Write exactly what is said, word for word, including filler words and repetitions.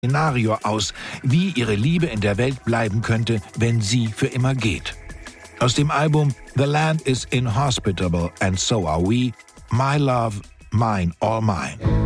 Szenario aus, wie ihre Liebe in der Welt bleiben könnte, wenn sie für immer geht. Aus dem Album The Land is Inhospitable and So Are We, My Love, Mine, All Mine.